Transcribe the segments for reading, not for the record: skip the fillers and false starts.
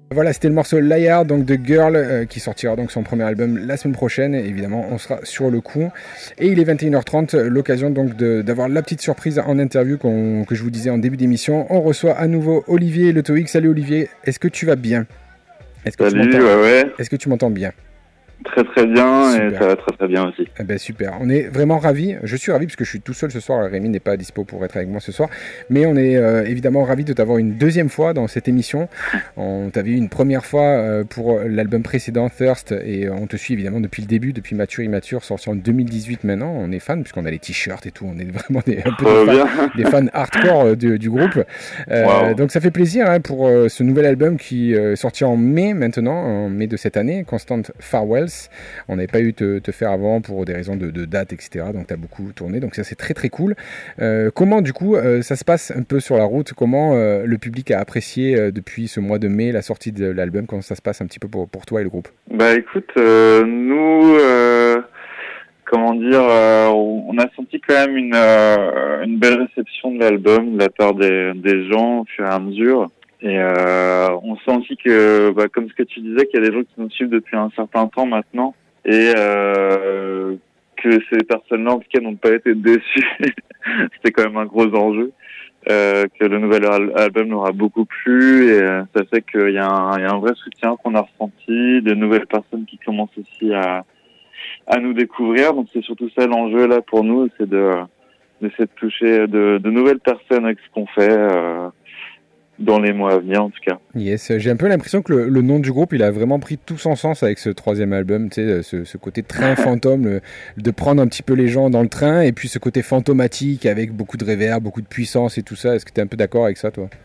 Voilà, c'était le morceau Liar, donc de Girl, qui sortira donc son premier album la semaine prochaine. Et évidemment, on sera sur le coup. Et il est 21h30, l'occasion donc d'avoir la petite surprise en interview que je vous disais en début d'émission. On reçoit à nouveau Olivier Le Tohic. Salut Olivier, est-ce que tu vas bien? Salut, ouais. Est-ce que tu m'entends bien? Très très bien. Super. Et ça va très très bien aussi. Eh ben super, on est vraiment ravis, je suis ravi parce que je suis tout seul ce soir, Rémi n'est pas dispo pour être avec moi ce soir, mais on est évidemment ravis de t'avoir une deuxième fois dans cette émission. On t'avait eu une première fois pour l'album précédent Thirst et on te suit évidemment depuis le début, depuis Mature Immature, sorti en 2018 maintenant, on est fans puisqu'on a les t-shirts et tout, on est vraiment des fans hardcore du groupe. Wow. Donc ça fait plaisir hein, pour ce nouvel album qui est sorti en mai maintenant, en mai de cette année, Constant Farewells. On n'avait pas eu te faire avant pour des raisons de date, etc. Donc tu as beaucoup tourné, donc ça c'est très très cool. Comment du coup ça se passe un peu sur la route? Comment le public a apprécié depuis ce mois de mai la sortie de l'album? Comment ça se passe un petit peu pour toi et le groupe? Bah écoute, nous, comment dire, on a senti quand même une belle réception de l'album de la part des gens au fur et à mesure. Et on sent aussi que, comme ce que tu disais, qu'il y a des gens qui nous suivent depuis un certain temps maintenant et que ces personnes-là, en tout cas, n'ont pas été déçues. C'était quand même un gros enjeu. Que le nouvel album leur a beaucoup plu et ça fait qu'il y a un vrai soutien qu'on a ressenti, de nouvelles personnes qui commencent aussi à nous découvrir. Donc c'est surtout ça l'enjeu là pour nous, c'est d'essayer de toucher de nouvelles personnes avec ce qu'on fait. Dans les mois à venir en tout cas. Yes, j'ai un peu l'impression que le nom du groupe il a vraiment pris tout son sens avec ce troisième album, tu sais, ce côté train fantôme, de prendre un petit peu les gens dans le train et puis ce côté fantomatique avec beaucoup de réverb, beaucoup de puissance et tout ça. Est-ce que tu es un peu d'accord avec ça toi?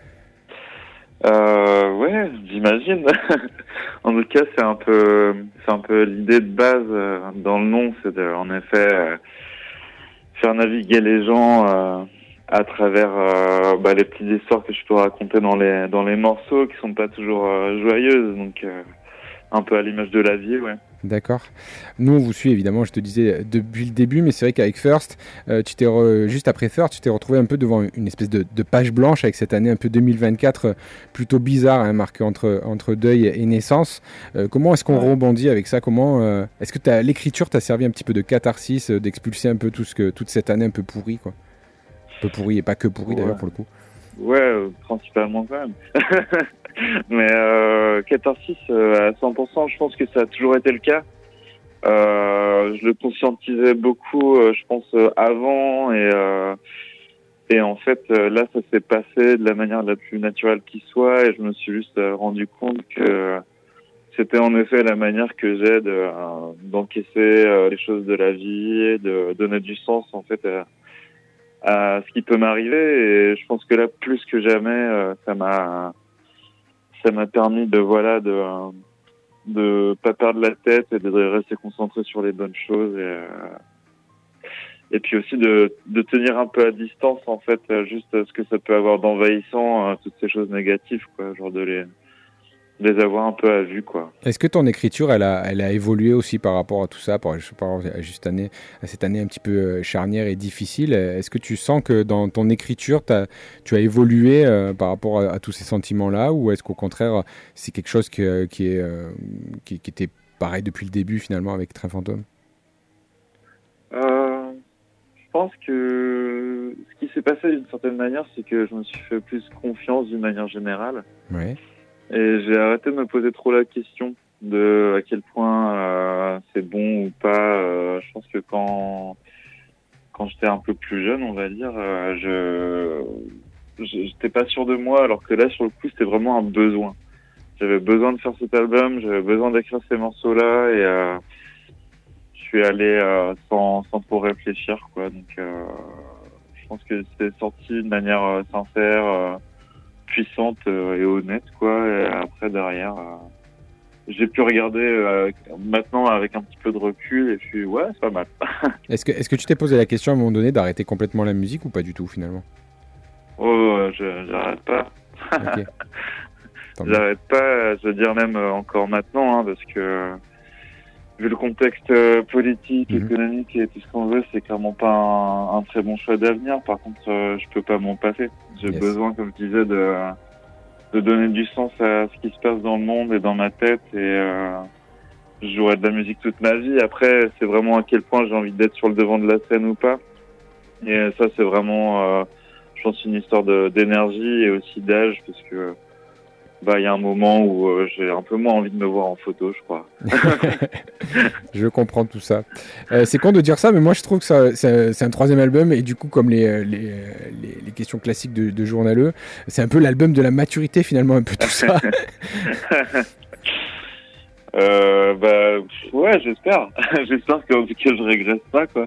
Ouais, j'imagine. En tout cas, c'est un peu l'idée de base dans le nom, c'est en effet faire naviguer les gens à travers les petites histoires que je peux raconter dans les morceaux qui sont pas toujours joyeuses, donc un peu à l'image de la vie, ouais. D'accord. Nous on vous suit évidemment, je te disais depuis le début, mais c'est vrai qu'avec Thirst, juste après Thirst, tu t'es retrouvé un peu devant une espèce de page blanche avec cette année un peu 2024 plutôt bizarre, hein, marquée entre deuil et naissance. Comment est-ce qu'on rebondit avec ça? Comment est-ce que l'écriture t'a servi un petit peu de catharsis, d'expulser un peu toute cette année un peu pourrie, quoi? Un peu pourri et pas que pourri d'ailleurs pour le coup. Ouais, principalement quand même. Mais catharsis à 100%, je pense que ça a toujours été le cas. Je le conscientisais beaucoup, je pense, avant et en fait là ça s'est passé de la manière la plus naturelle qui soit et je me suis juste rendu compte que c'était en effet la manière que j'ai d'encaisser les choses de la vie et de donner du sens en fait à ce qui peut m'arriver et je pense que là plus que jamais ça m'a permis de pas perdre la tête et de rester concentré sur les bonnes choses et puis aussi de tenir un peu à distance en fait juste ce que ça peut avoir d'envahissant toutes ces choses négatives quoi, genre de les avoir un peu à vue quoi. Est-ce que ton écriture elle a évolué aussi par rapport à tout ça, par rapport à cette année un petit peu charnière et difficile? Est-ce que tu sens que dans ton écriture tu as évolué par rapport à tous ces sentiments-là, ou est-ce qu'au contraire c'est quelque chose qui était pareil depuis le début finalement avec Train Fantôme? Je pense que ce qui s'est passé d'une certaine manière, c'est que je me suis fait plus confiance d'une manière générale. Ouais. Et j'ai arrêté de me poser trop la question de à quel point c'est bon ou pas. Je pense que quand j'étais un peu plus jeune, on va dire, j'étais pas sûr de moi, alors que là, sur le coup, c'était vraiment un besoin. J'avais besoin de faire cet album, j'avais besoin d'écrire ces morceaux-là, et je suis allé sans trop réfléchir, quoi. Donc, je pense que c'est sorti de manière sincère. Puissante et honnête quoi, et après derrière j'ai pu regarder maintenant avec un petit peu de recul et puis ouais c'est pas mal. Est-ce que tu t'es posé la question à un moment donné d'arrêter complètement la musique ou pas du tout finalement? J'arrête pas. Okay. J'arrête pas, je veux dire même encore maintenant hein, parce que vu le contexte politique, économique et tout ce qu'on veut, c'est clairement pas un très bon choix d'avenir. Par contre, je peux pas m'en passer. J'ai besoin, comme je disais, de donner du sens à ce qui se passe dans le monde et dans ma tête. Et je jouerai de la musique toute ma vie. Après, c'est vraiment à quel point j'ai envie d'être sur le devant de la scène ou pas. Et ça, c'est vraiment, je pense, une histoire d'énergie et aussi d'âge, parce que il y a un moment où j'ai un peu moins envie de me voir en photo, je crois. Je comprends tout ça. C'est con de dire ça, mais moi je trouve que c'est un troisième album, et du coup, comme les questions classiques de journaleux, c'est un peu l'album de la maturité finalement, un peu tout ça. Ouais, j'espère. J'espère que je régresse pas, quoi.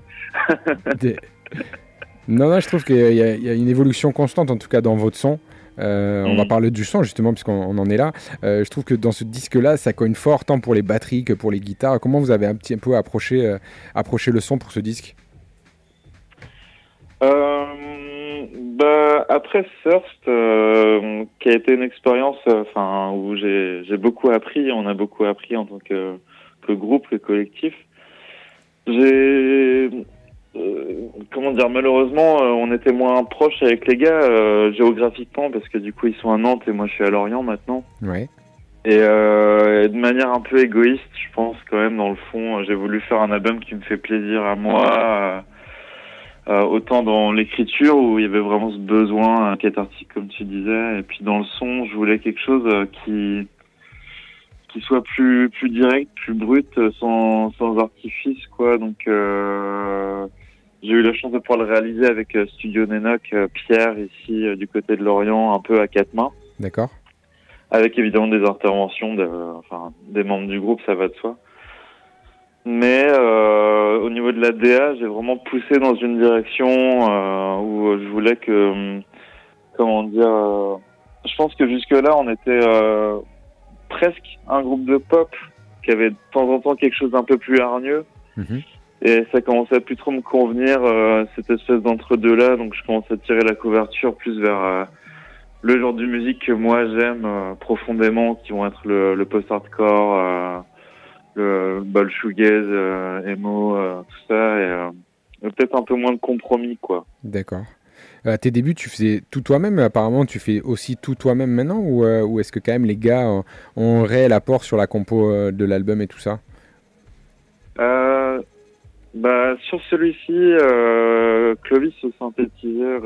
Non, je trouve qu'il y a une évolution constante, en tout cas dans votre son. On va parler du son justement, puisqu'on en est là. Je trouve que dans ce disque-là, ça cogne fort tant pour les batteries que pour les guitares. Comment vous avez un petit peu approché le son pour ce disque? Après Thirst, qui a été une expérience, où j'ai beaucoup appris, on a beaucoup appris en tant que groupe, que collectif. Malheureusement, on était moins proches avec les gars géographiquement, parce que du coup ils sont à Nantes et moi je suis à Lorient maintenant. Ouais. Et de manière un peu égoïste, je pense quand même dans le fond, j'ai voulu faire un album qui me fait plaisir à moi, autant dans l'écriture où il y avait vraiment ce besoin cathartique comme tu disais, et puis dans le son, je voulais quelque chose qui soit plus direct, plus brut, sans artifice, quoi. Donc j'ai eu la chance de pouvoir le réaliser avec Studio Nénoc, Pierre ici du côté de Lorient, un peu à quatre mains. D'accord. Avec évidemment des interventions des membres du groupe, ça va de soi. Mais au niveau de la DA, j'ai vraiment poussé dans une direction où je voulais que, je pense que jusque-là, on était presque un groupe de pop qui avait de temps en temps quelque chose d'un peu plus hargneux. Mm-hmm. Et ça commençait à plus trop me convenir, cette espèce d'entre-deux-là. Donc je commençais à tirer la couverture plus vers le genre de musique que moi j'aime profondément, qui vont être le post-hardcore, le shoegaze, emo, tout ça, et peut-être un peu moins de compromis, quoi. D'accord. À tes débuts, tu faisais tout toi-même. Apparemment, tu fais aussi tout toi-même maintenant, ou est-ce que quand même les gars ont un réel apport sur la compo de l'album et tout ça? Sur celui-ci, Clovis au synthétiseur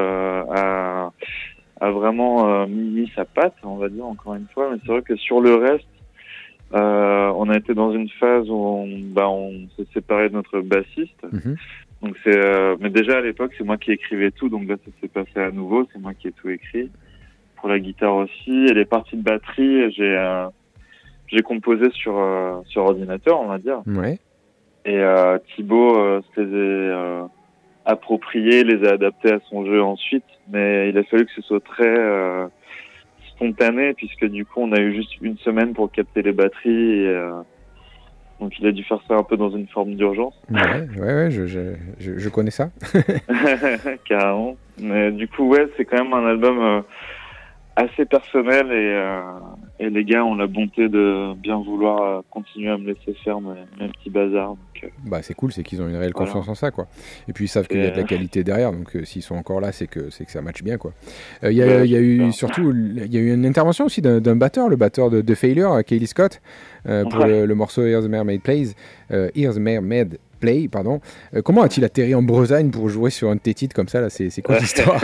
a vraiment mis sa patte, on va dire, encore une fois. Mais c'est vrai que sur le reste, on a été dans une phase où on s'est séparé de notre bassiste. Mm-hmm. Donc mais déjà à l'époque, c'est moi qui écrivais tout, donc là ça s'est passé à nouveau, c'est moi qui ai tout écrit. Pour la guitare aussi, et les parties de batterie, j'ai composé sur ordinateur, on va dire. Ouais. Et Thibaut se les a appropriés, les a adaptés à son jeu ensuite, mais il a fallu que ce soit très spontané, puisque du coup on a eu juste une semaine pour capter les batteries, et donc il a dû faire ça un peu dans une forme d'urgence. Ouais, je connais ça. Carrément. Mais du coup, ouais, c'est quand même un album assez personnel, et les gars ont la bonté de bien vouloir continuer à me laisser faire mes petits bazars. Donc, c'est cool, c'est qu'ils ont une réelle confiance en ça, quoi. Et puis ils savent qu'il y a de la qualité derrière, donc s'ils sont encore là, c'est que ça matche bien, quoi. Il y a eu une intervention aussi d'un batteur, le batteur de Failure, Kaylee Scott, pour le morceau Here's the Mermaid Play, pardon. Comment a-t-il atterri en Bretagne pour jouer sur un tétite comme ça, là? C'est quoi l'histoire?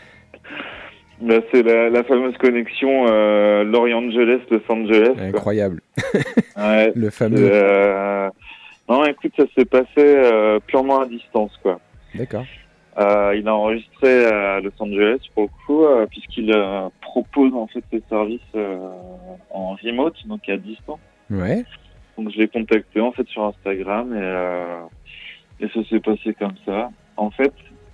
C'est la fameuse connexion Los Angeles-Los Angeles. Incroyable. Ouais, le fameux. Non, écoute, ça s'est passé purement à distance, quoi. D'accord. Il a enregistré à Los Angeles pour le coup, puisqu'il propose en fait ses services en remote, donc à distance. Ouais. Donc je l'ai contacté en fait sur Instagram, et ça s'est passé comme ça. En fait,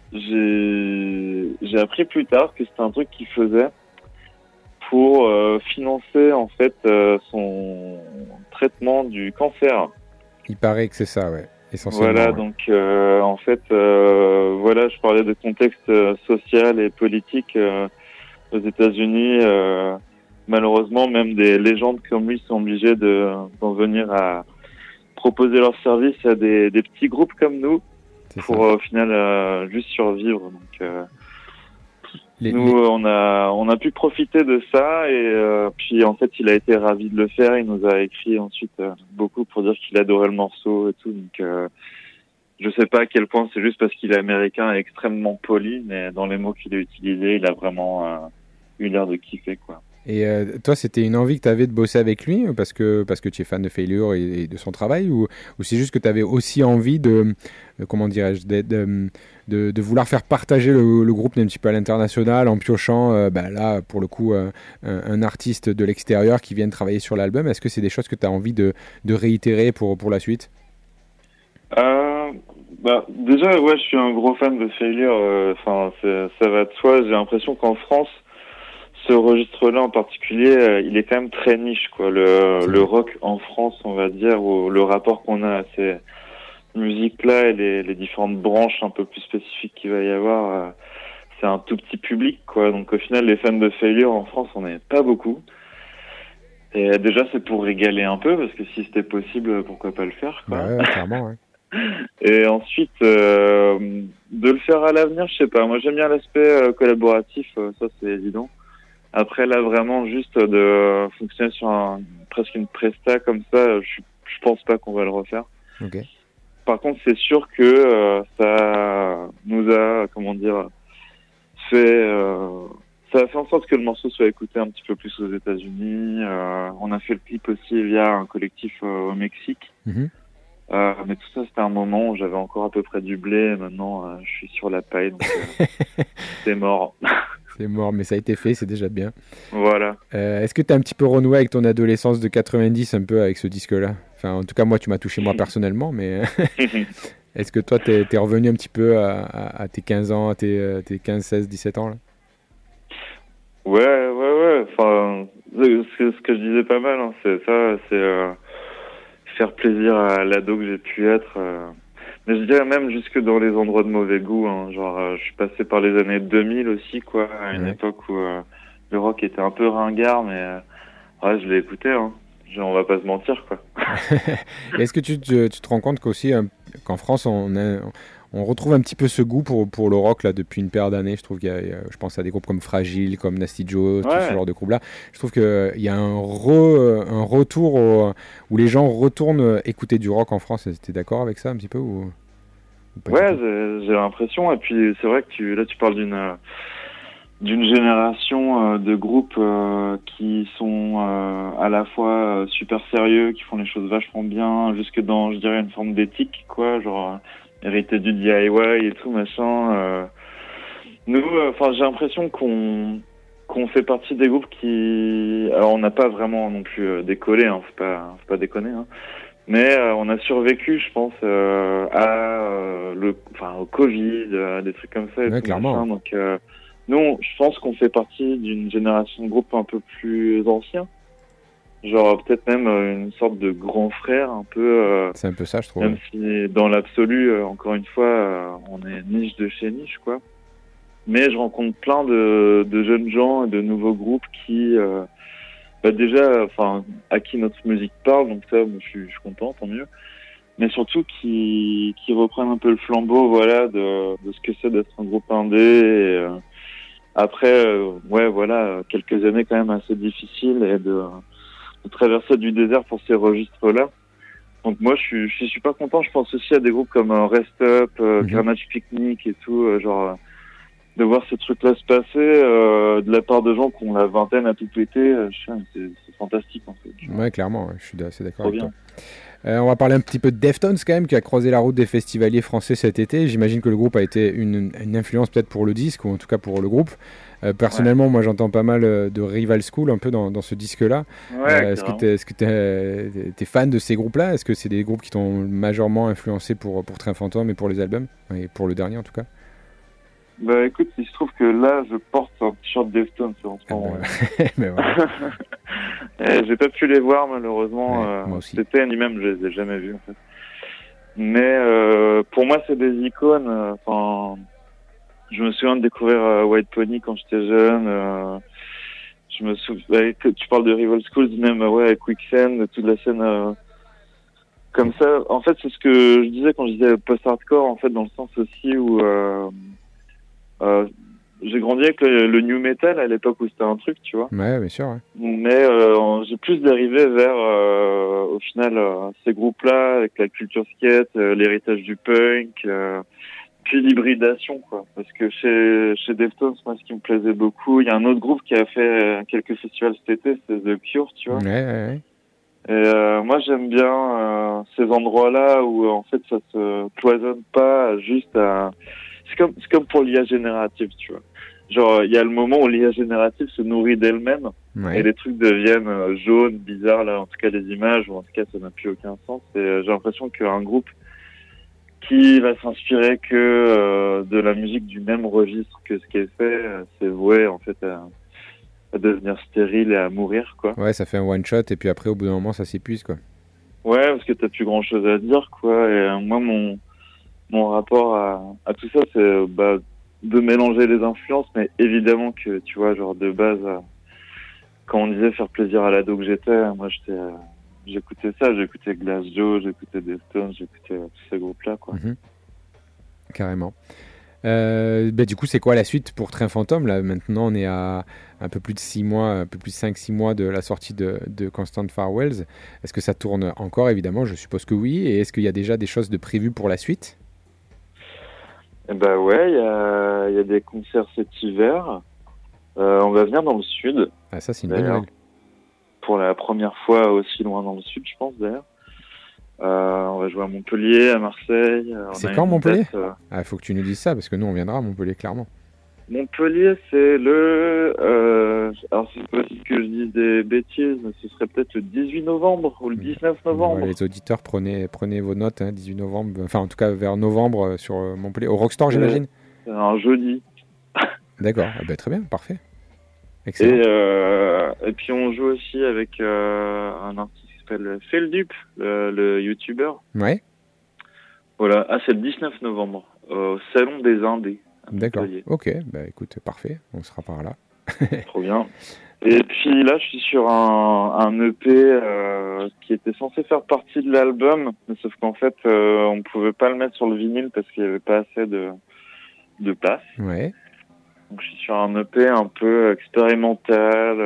j'ai appris plus tard que c'était un truc qu'il faisait pour financer en fait son traitement du cancer. Il paraît que c'est ça, ouais, essentiellement. Voilà, ouais. Donc en fait, je parlais de contexte social et politique aux États-Unis. Malheureusement, même des légendes comme lui sont obligées d'en venir à proposer leurs services à des petits groupes comme nous, pour au final juste survivre. Donc On a pu profiter de ça et puis en fait il a été ravi de le faire. Il nous a écrit ensuite beaucoup pour dire qu'il adorait le morceau et tout. Donc je sais pas à quel point c'est juste parce qu'il est américain et extrêmement poli, mais dans les mots qu'il a utilisés, il a vraiment eu l'air de kiffer quoi. Et toi, c'était une envie que tu avais de bosser avec lui parce que tu es fan de Failure et de son travail ou c'est juste que tu avais aussi envie comment dirais-je, de vouloir faire partager le groupe un petit peu à l'international en piochant, là, pour le coup, un artiste de l'extérieur qui vienne travailler sur l'album. Est-ce que c'est des choses que tu as envie de réitérer pour la suite? Déjà, ouais, je suis un gros fan de Failure. Ça va de soi. J'ai l'impression qu'en France, ce registre-là en particulier, il est quand même très niche, quoi. Le rock en France, on va dire, ou le rapport qu'on a à ces musiques-là et les différentes branches un peu plus spécifiques qu'il va y avoir, c'est un tout petit public, quoi. Donc au final, les fans de Failure en France, on n'est pas beaucoup. Et déjà, c'est pour régaler un peu, parce que si c'était possible, pourquoi pas le faire, quoi. Ouais, clairement, ouais. Et ensuite, de le faire à l'avenir, je sais pas. Moi, j'aime bien l'aspect collaboratif, ça c'est évident. Après, là, vraiment, juste de fonctionner sur presque une presta comme ça, je pense pas qu'on va le refaire. Okay. Par contre, c'est sûr que ça nous a, ça a fait en sorte que le morceau soit écouté un petit peu plus aux États-Unis. On a fait le clip aussi via un collectif au Mexique. Mm-hmm. Mais tout ça, c'était un moment où j'avais encore à peu près du blé. Et maintenant, je suis sur la paille, donc c'est mort. C'est mort, mais ça a été fait, c'est déjà bien. Voilà. Est-ce que tu as un petit peu renoué avec ton adolescence de 90 un peu avec ce disque-là? Enfin, en tout cas, moi, tu m'as touché moi personnellement, mais est-ce que toi, t'es revenu un petit peu à tes 15 ans, à tes 15, 16, 17 ans là? Ouais. Enfin, ce que je disais pas mal, hein, c'est ça, faire plaisir à l'ado que j'ai pu être. Mais je dirais même jusque dans les endroits de mauvais goût, hein. Genre, je suis passé par les années 2000 aussi, quoi, à une époque où le rock était un peu ringard, mais ouais, je l'ai écouté, hein. On va pas se mentir, quoi. Est-ce que tu te rends compte qu'aussi qu'en France on retrouve un petit peu ce goût pour le rock là depuis une paire d'années? Je trouve je pense à des groupes comme Fragile, comme Nasty Joe, tout ce genre de groupes là. Je trouve qu'il y a un retour où les gens retournent écouter du rock en France. T'es d'accord avec ça un petit peu ou Ouais, j'ai l'impression. Et puis c'est vrai que tu parles d'une génération de groupes qui sont à la fois super sérieux, qui font les choses vachement bien, jusque dans, je dirais, une forme d'éthique, quoi, genre hérité du DIY et tout, machin. Nous, j'ai l'impression qu'on fait partie des groupes qui... Alors, on n'a pas vraiment non plus décollé, hein, faut pas déconner, hein. Mais on a survécu, je pense, au Covid, des trucs comme ça. Ouais, clairement. Machin. Donc, nous, je pense qu'on fait partie d'une génération de groupes un peu plus anciens. Genre peut-être même une sorte de grand frère un peu. C'est un peu ça, je trouve. Même si dans l'absolu, encore une fois, on est niche de chez niche, quoi. Mais je rencontre plein de jeunes gens et de nouveaux groupes qui, déjà, à qui notre musique parle. Donc ça, moi, je suis content, tant mieux. Mais surtout qui reprennent un peu le flambeau, voilà, de ce que c'est d'être un groupe indé. Et, après, quelques années quand même assez difficiles et de traverser du désert pour ces registres-là. Donc moi, je suis super content. Je pense aussi à des groupes comme Rest Up, Carnage Picnic et tout, de voir ces trucs-là se passer de la part de gens qui ont la vingtaine à tout péter. C'est fantastique en fait. Ouais, clairement, je suis assez d'accord avec toi. On va parler un petit peu de Deftones quand même, qui a croisé la route des festivaliers français cet été. J'imagine que le groupe a été une influence peut-être pour le disque, ou en tout cas pour le groupe. Personnellement, moi j'entends pas mal de Rival School un peu dans ce disque-là. Est-ce que t'es fan de ces groupes-là? Est-ce que c'est des groupes qui t'ont majorement influencé pour Train Fantôme et pour les albums? Et pour le dernier en tout cas? Bah écoute, il se trouve que là je porte un t-shirt Deftones en ce moment. Mais voilà. J'ai pas pu les voir malheureusement. Moi aussi. C'était ni même je les ai jamais vus en fait. Mais pour moi c'est des icônes. Je me souviens de découvrir White Pony quand j'étais jeune. Je me souviens que tu parles de Rival Schools, même Quicksand, toute la scène comme ça. En fait, c'est ce que je disais quand je disais post-hardcore, en fait, dans le sens aussi où j'ai grandi avec le new metal à l'époque où c'était un truc, tu vois. Ouais, bien sûr. Ouais. Mais j'ai plus dérivé vers, au final, ces groupes-là, avec la culture skate, l'héritage du punk, puis l'hybridation, quoi. Parce que chez Deftones, moi, ce qui me plaisait beaucoup, il y a un autre groupe qui a fait quelques festivals cet été, c'est The Cure, tu vois. Ouais. Et moi, j'aime bien ces endroits-là où, en fait, ça se cloisonne pas juste à... C'est comme pour l'IA générative, tu vois. Genre, il y a le moment où l'IA générative se nourrit d'elle-même et les trucs deviennent jaunes, bizarres, là, en tout cas, les images, ou en tout cas, ça n'a plus aucun sens. Et j'ai l'impression qu'un groupe qui va s'inspirer que de la musique du même registre que ce qui est fait, c'est voué, en fait, à devenir stérile et à mourir, quoi. Ouais, ça fait un one-shot, et puis après, au bout d'un moment, ça s'épuise, quoi. Ouais, parce que t'as plus grand-chose à dire, quoi. Et moi, mon rapport à tout ça, c'est de mélanger les influences, mais évidemment que, tu vois, genre de base, quand on disait faire plaisir à l'ado que j'étais, moi j'écoutais ça, j'écoutais Glass Joe, j'écoutais Deftones, j'écoutais tous ces groupes-là, quoi. Carrément. Du coup, c'est quoi la suite pour Train Fantôme là? Maintenant, on est à un peu plus de 6 mois, un peu plus de 5-6 mois de la sortie de Constant Farewells. Est-ce que ça tourne encore, évidemment? Je suppose que oui. Et est-ce qu'il y a déjà des choses de prévues pour la suite? Ouais, il y a des concerts cet hiver. On va venir dans le sud. Ah, ça, c'est une bonne nouvelle. Pour la première fois aussi loin dans le sud, je pense, d'ailleurs. On va jouer à Montpellier, à Marseille. C'est quand Montpellier? Il faut que tu nous dises ça, parce que nous, on viendra à Montpellier, clairement. Montpellier, c'est alors c'est possible que je dise des bêtises, mais ce serait peut-être le 18 novembre ou le 19 novembre. Les auditeurs, prenez vos notes, 18 novembre, enfin en tout cas vers novembre sur Montpellier. Au Rockstore, j'imagine? C'est un jeudi. D'accord, très bien, parfait. Excellent. Et puis on joue aussi avec un artiste qui s'appelle Feldup, le youtubeur. Ouais. Voilà, c'est le 19 novembre, au Salon des Indés. D'accord, ok, écoute, parfait, on sera par là. Trop bien. Et puis là, je suis sur un EP qui était censé faire partie de l'album, mais sauf qu'en fait, on pouvait pas le mettre sur le vinyle parce qu'il y avait pas assez de place. Ouais. Donc je suis sur un EP un peu expérimental,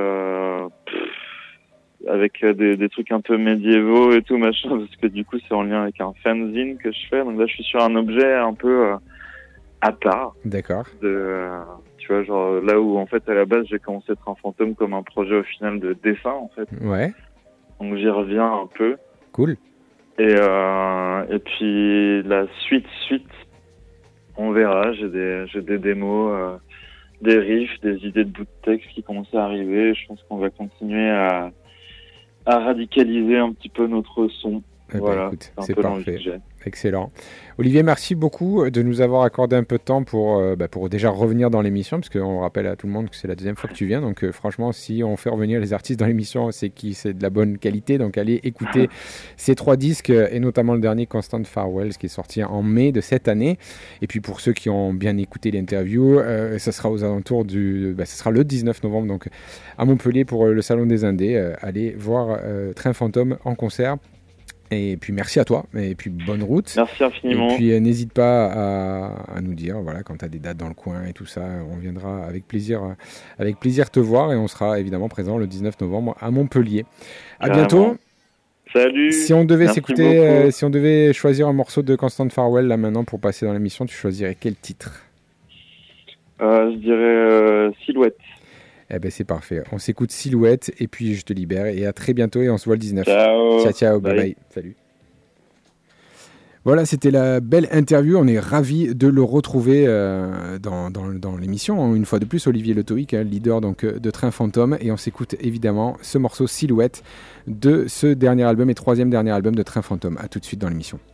avec des trucs un peu médiévaux et tout machin, parce que du coup c'est en lien avec un fanzine que je fais. Donc là je suis sur un objet un peu à part. D'accord. Tu vois, genre là où en fait à la base j'ai commencé Train Fantôme comme un projet au final de dessin en fait. Ouais. Donc j'y reviens un peu. Cool. Et puis la suite, on verra. J'ai des démos, des riffs, des idées de bout de texte qui commencent à arriver. Je pense qu'on va continuer à radicaliser un petit peu notre son. Voilà, écoute, c'est parfait. Excellent. Olivier, merci beaucoup de nous avoir accordé un peu de temps pour déjà revenir dans l'émission, parce qu'on rappelle à tout le monde que c'est la deuxième fois que tu viens. Donc franchement, si on fait revenir les artistes dans l'émission, c'est de la bonne qualité. Donc allez écouter ces 3 disques, et notamment le dernier Constant Farewells qui est sorti en mai de cette année. Et puis pour ceux qui ont bien écouté l'interview, ça sera aux alentours ça sera le 19 novembre donc à Montpellier pour le Salon des Indés. Allez voir Train Fantôme en concert. Et puis merci à toi, et puis bonne route. Merci infiniment. Et puis n'hésite pas à nous dire, voilà, quand tu as des dates dans le coin et tout ça, on viendra avec plaisir te voir, et on sera évidemment présent le 19 novembre à Montpellier. À bientôt. Salut. Si on devait s'écouter, si on devait choisir un morceau de Constant Farewell là maintenant pour passer dans l'émission, tu choisirais quel titre? Je dirais Silhouette. C'est parfait. On s'écoute Silhouette et puis je te libère. Et à très bientôt et on se voit le 19. Ciao. Bye bye. Salut. Voilà, c'était la belle interview. On est ravis de le retrouver dans l'émission. Une fois de plus, Olivier Letoïc, leader donc, de Train Fantôme. Et on s'écoute évidemment ce morceau Silhouette de ce dernier album et 3e dernier album de Train Fantôme. À tout de suite dans l'émission.